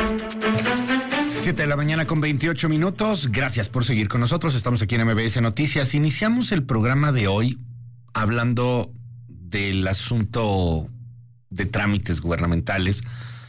7 de la mañana con 28 minutos. Gracias por seguir con nosotros. Estamos aquí en MBS Noticias. Iniciamos el programa de hoy hablando del asunto de trámites gubernamentales.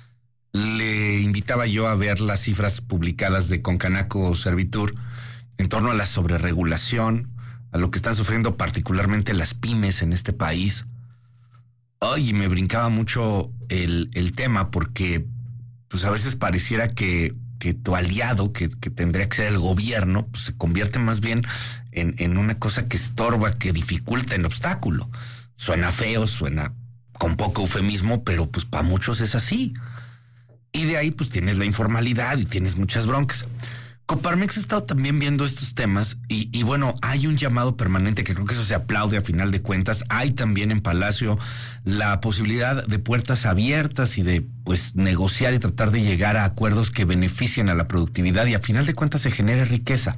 Le invitaba yo a ver las cifras publicadas de Concanaco Servitur en torno a la sobreregulación, a lo que están sufriendo particularmente las pymes en este país. Ay, me brincaba mucho el tema porque pues a veces pareciera que tu aliado, que tendría que ser el gobierno, pues se convierte más bien en una cosa que estorba, que dificulta, en obstáculo. Suena feo, suena con poco eufemismo, pero pues para muchos es así. Y de ahí pues tienes la informalidad y tienes muchas broncas. Coparmex ha estado también viendo estos temas y bueno, hay un llamado permanente que creo que eso se aplaude a final de cuentas. Hay también en Palacio la posibilidad de puertas abiertas y de pues negociar y tratar de llegar a acuerdos que beneficien a la productividad y a final de cuentas se genere riqueza.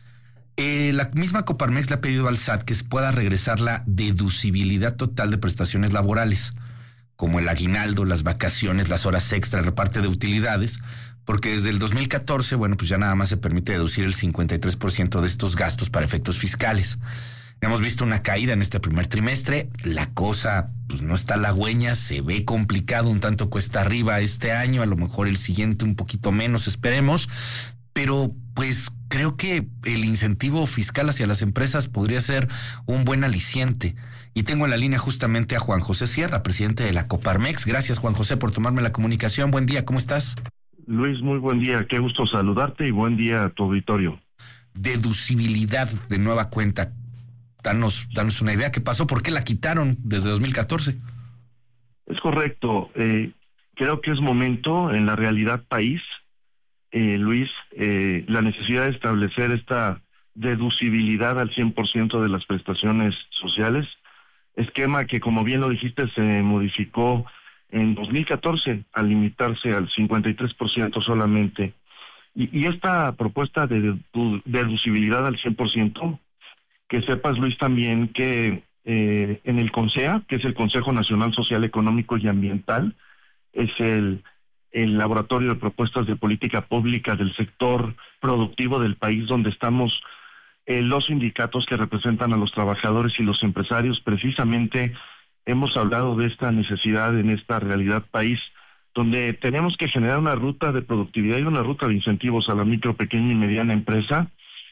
La misma Coparmex le ha pedido al SAT que se pueda regresar la deducibilidad total de prestaciones laborales, como el aguinaldo, las vacaciones, las horas extra, el reparto de utilidades, porque desde el 2014, bueno, pues ya nada más se permite deducir el 53% de estos gastos para efectos fiscales. Hemos visto una caída en este primer trimestre, la cosa pues no está halagüeña, se ve complicado, un tanto cuesta arriba este año, a lo mejor el siguiente un poquito menos, esperemos, pero pues creo que el incentivo fiscal hacia las empresas podría ser un buen aliciente. Y tengo en la línea justamente a Juan José Sierra, presidente de la Coparmex. Gracias, Juan José, por tomarme la comunicación. Buen día, ¿cómo estás? Luis, muy buen día, qué gusto saludarte y buen día a tu auditorio. Deducibilidad de nueva cuenta. Danos una idea, ¿qué pasó? ¿Por qué la quitaron desde 2014? Es correcto, creo que es momento en la realidad país, Luis, la necesidad de establecer esta deducibilidad al 100% de las prestaciones sociales, esquema que como bien lo dijiste se modificó en 2014 al limitarse al 53% solamente. Y esta propuesta de deducibilidad al 100%, que sepas, Luis, también que en el CONSEA, que es el Consejo Nacional Social, Económico y Ambiental, es el laboratorio de propuestas de política pública del sector productivo del país, donde estamos los sindicatos que representan a los trabajadores y los empresarios. Precisamente hemos hablado de esta necesidad en esta realidad país, donde tenemos que generar una ruta de productividad y una ruta de incentivos a la micro, pequeña y mediana empresa.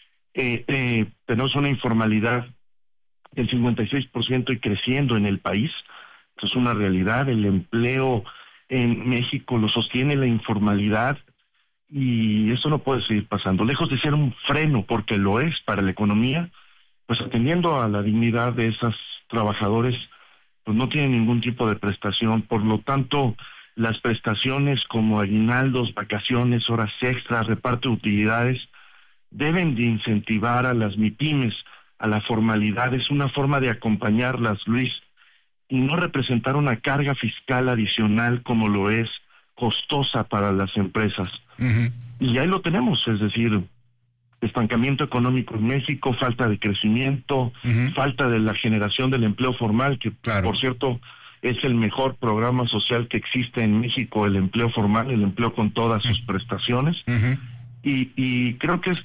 Tenemos una informalidad del 56% y creciendo en el país. Esto es una realidad. El empleo en México lo sostiene la informalidad y eso no puede seguir pasando. Lejos de ser un freno, porque lo es para la economía, pues atendiendo a la dignidad de esos trabajadores, pues no tienen ningún tipo de prestación. Por lo tanto, las prestaciones como aguinaldos, vacaciones, horas extras, reparto de utilidades, deben de incentivar a las MIPYMES, a la formalidad. Es una forma de acompañarlas, Luis, y no representar una carga fiscal adicional como lo es costosa para las empresas. Uh-huh. Y ahí lo tenemos, es decir, estancamiento económico en México, falta de crecimiento, uh-huh, falta de la generación del empleo formal, que claro, por cierto es el mejor programa social que existe en México, el empleo formal, el empleo con todas sus prestaciones. Uh-huh. Y creo que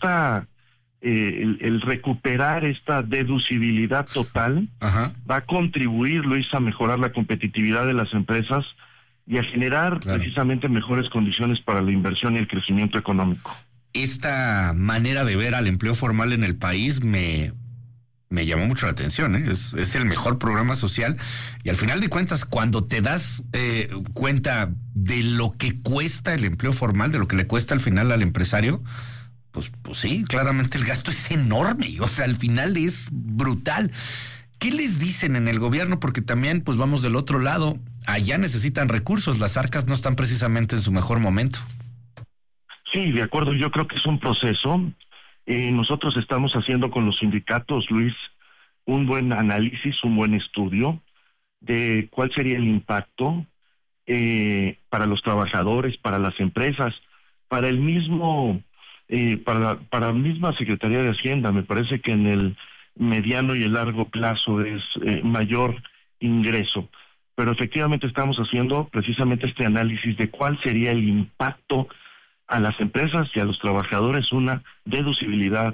el recuperar esta deducibilidad total, uh-huh, va a contribuir, Luis, a mejorar la competitividad de las empresas y a generar precisamente mejores condiciones para la inversión y el crecimiento económico. Esta manera de ver al empleo formal en el país me llamó mucho la atención, ¿eh? Es el mejor programa social y al final de cuentas, cuando te das cuenta de lo que cuesta el empleo formal, de lo que le cuesta al final al empresario, pues sí, claramente el gasto es enorme, o sea, al final es brutal. ¿Qué les dicen en el gobierno? Porque también, pues vamos del otro lado, allá necesitan recursos, las arcas no están precisamente en su mejor momento. Sí, de acuerdo, yo creo que es un proceso. Nosotros estamos haciendo con los sindicatos, Luis, un buen análisis, un buen estudio de cuál sería el impacto para los trabajadores, para las empresas, para el mismo, para la misma Secretaría de Hacienda. Me parece que en el mediano y el largo plazo es mayor ingreso. Pero efectivamente estamos haciendo precisamente este análisis de cuál sería el impacto a las empresas y a los trabajadores una deducibilidad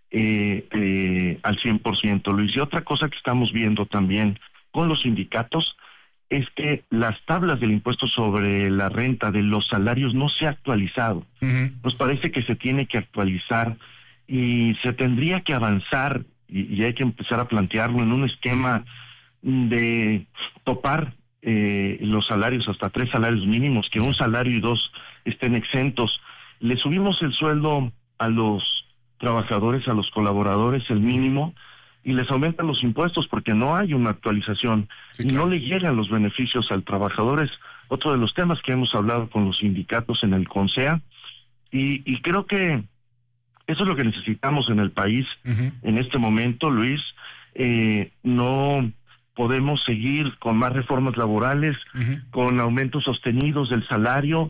al 100%, Luis. Y otra cosa que estamos viendo también con los sindicatos es que las tablas del impuesto sobre la renta de los salarios no se ha actualizado. Nos parece que se tiene que actualizar y se tendría que avanzar y hay que empezar a plantearlo en un esquema de topar los salarios hasta 3 salarios mínimos, que un salario y 2 estén exentos. Le subimos el sueldo a los trabajadores, a los colaboradores, el mínimo, y les aumentan los impuestos porque no hay una actualización y no le llegan los beneficios al trabajador. Es otro de los temas que hemos hablado con los sindicatos en el CONSEA y creo que eso es lo que necesitamos en el país en este momento, Luis. No podemos seguir con más reformas laborales, con aumentos sostenidos del salario,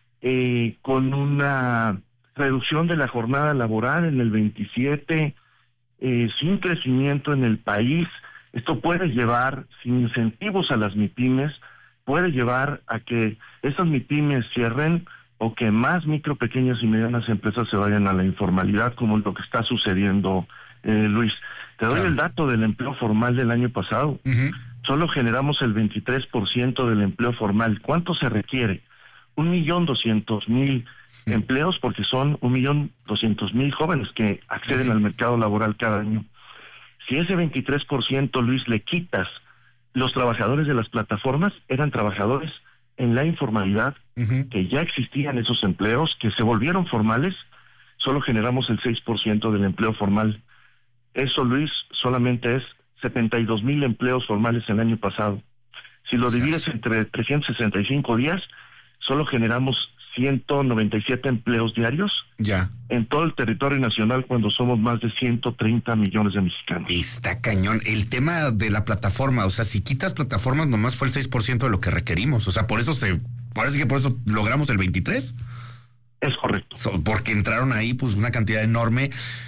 con una reducción de la jornada laboral en el 27, sin crecimiento en el país. Esto puede llevar, sin incentivos a las MIPYMES, puede llevar a que esas MIPYMES cierren o que más micro, pequeñas y medianas empresas se vayan a la informalidad, como lo que está sucediendo, Luis. Te doy el dato del empleo formal del año pasado. Solo generamos el 23% del empleo formal. ¿Cuánto se requiere? 1.200.000 empleos, porque son 1.200.000 jóvenes que acceden al mercado laboral cada año. Si ese 23%, Luis, le quitas, los trabajadores de las plataformas eran trabajadores en la informalidad, que ya existían esos empleos, que se volvieron formales, solo generamos el 6% del empleo formal. Eso, Luis, solamente es 72.000 empleos formales el año pasado. Si lo divides entre 365 días, solo generamos 197 empleos diarios en todo el territorio nacional cuando somos más de 130 millones de mexicanos. Está cañón. El tema de la plataforma, o sea, si quitas plataformas nomás fue el 6% de lo que requerimos. O sea, por eso parece que por eso logramos el 23%. Es correcto. Porque entraron ahí pues una cantidad enorme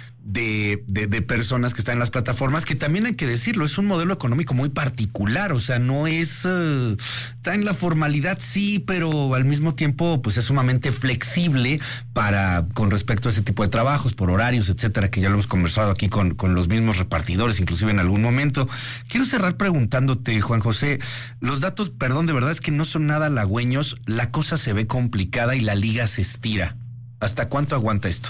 de personas que están en las plataformas, que también hay que decirlo, es un modelo económico muy particular, o sea, no es, está en la formalidad, sí, pero al mismo tiempo, pues es sumamente flexible con respecto a ese tipo de trabajos, por horarios, etcétera, que ya lo hemos conversado aquí con los mismos repartidores, inclusive en algún momento. Quiero cerrar preguntándote, Juan José, los datos, perdón, de verdad es que no son nada halagüeños, la cosa se ve complicada y la liga se estira. ¿Hasta cuánto aguanta esto?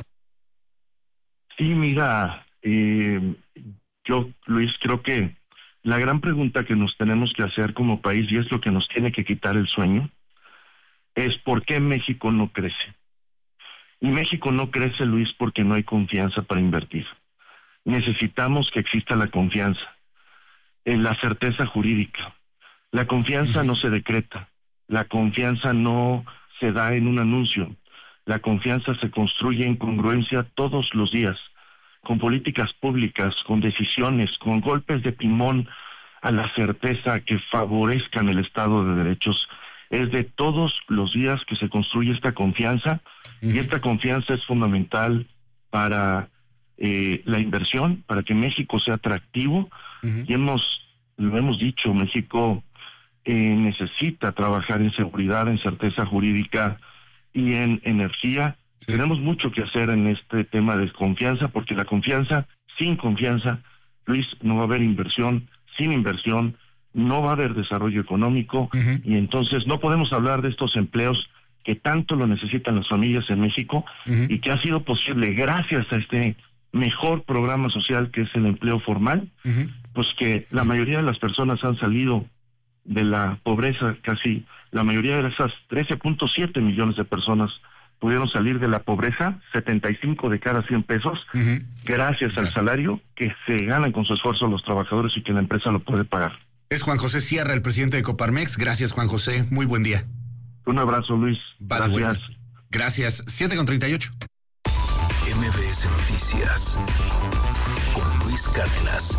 Sí, mira, yo, Luis, creo que la gran pregunta que nos tenemos que hacer como país, y es lo que nos tiene que quitar el sueño, es ¿por qué México no crece? Y México no crece, Luis, porque no hay confianza para invertir. Necesitamos que exista la confianza, la certeza jurídica. La confianza no se decreta, la confianza no se da en un anuncio. La confianza se construye en congruencia todos los días, con políticas públicas, con decisiones, con golpes de timón a la certeza que favorezcan el Estado de Derechos. Es de todos los días que se construye esta confianza, y esta confianza es fundamental para la inversión, para que México sea atractivo, y lo hemos dicho, México necesita trabajar en seguridad, en certeza jurídica y en energía. Tenemos mucho que hacer en este tema de confianza, porque la confianza, sin confianza, Luis, no va a haber inversión, sin inversión no va a haber desarrollo económico, y entonces no podemos hablar de estos empleos que tanto lo necesitan las familias en México, y que ha sido posible gracias a este mejor programa social que es el empleo formal, pues que la mayoría de las personas han salido de la pobreza, casi la mayoría de esas 13.7 millones de personas pudieron salir de la pobreza, 75 de cada 100 pesos, gracias al salario que se ganan con su esfuerzo los trabajadores y que la empresa lo puede pagar. Es Juan José Sierra, el presidente de Coparmex. Gracias, Juan José. Muy buen día. Un abrazo, Luis. Gracias. Gracias. 7:38. MBS Noticias con Luis Cárdenas.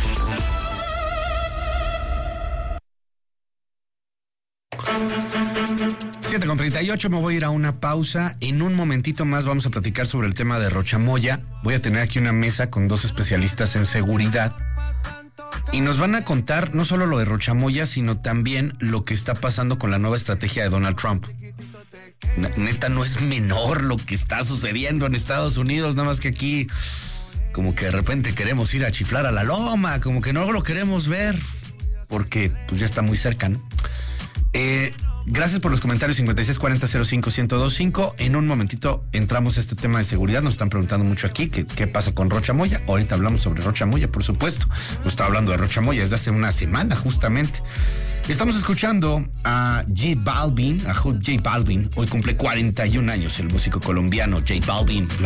7:38, me voy a ir a una pausa. En un momentito más vamos a platicar sobre el tema de Rochamoya. Voy a tener aquí una mesa con 2 especialistas en seguridad y nos van a contar no solo lo de Rochamoya, sino también lo que está pasando con la nueva estrategia de Donald Trump. Neta, no es menor lo que está sucediendo en Estados Unidos, nada más que aquí como que de repente queremos ir a chiflar a la loma, como que no lo queremos ver, porque pues ya está muy cerca, ¿no? Gracias por los comentarios 5640-05-1025. En un momentito entramos a este tema de seguridad. Nos están preguntando mucho aquí qué pasa con Rocha Moya. Ahorita hablamos sobre Rocha Moya, por supuesto. Nos está hablando de Rocha Moya desde hace una semana, justamente. Estamos escuchando a J Balvin. Hoy cumple 41 años el músico colombiano J Balvin.